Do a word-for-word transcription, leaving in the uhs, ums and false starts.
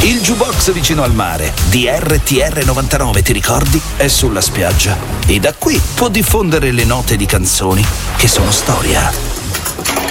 Il jukebox vicino al mare di R T R novantanove, ti ricordi? È sulla spiaggia e da qui può diffondere le note di canzoni che sono storia.